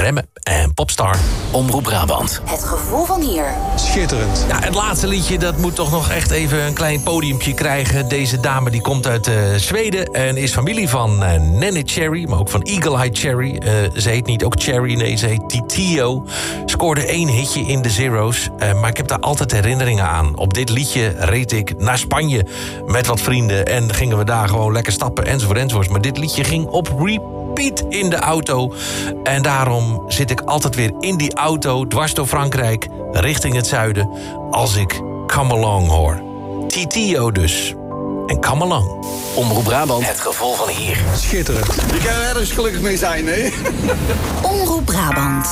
remmen en Popstar. Omroep Brabant. Het gevoel van hier. Schitterend. Ja, het laatste liedje dat moet toch nog echt even een klein podiumpje krijgen. Deze dame die komt uit Zweden en is familie van Neneh Cherry, maar ook van Eagle Eye Cherry. Ze heet niet ook Cherry, nee, ze heet Titio. Scoorde 1 hitje in de Zero's, maar ik heb daar altijd herinneringen aan. Op dit liedje reed ik naar Spanje met wat vrienden en gingen we daar gewoon lekker stappen enzovoort. Maar dit liedje ging op repeat in de auto. En daarom zit ik altijd weer in die auto, dwars door Frankrijk, richting het zuiden, als ik Come Along hoor. Titio dus. En Come Along. Omroep Brabant. Het gevoel van hier. Schitterend. Je kan er ergens gelukkig mee zijn, hè? Omroep Brabant.